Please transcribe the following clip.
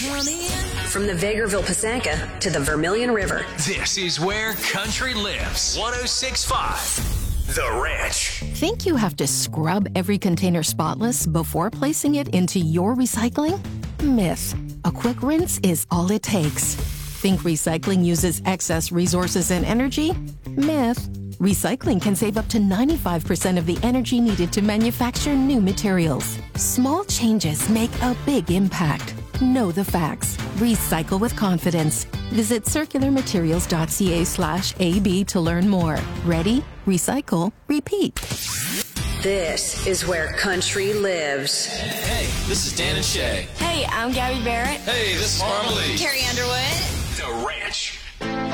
From the Vegreville Pisanka to the Vermilion River. This is where country lives. 106.5 The Ranch. Think you have to scrub every container spotless before placing it into your recycling? Myth. A quick rinse is all it takes. Think recycling uses excess resources and energy? Myth. Recycling can save up to 95% of the energy needed to manufacture new materials. Small changes make a big impact. Know the facts. Recycle with confidence. Visit circularmaterials.ca/AB to learn more. Ready? Recycle. Repeat. This is where country lives. Hey, this is Dan and Shay. Hey, I'm Gabby Barrett. Hey, this is Marmalade. Carrie Underwood. The Ranch.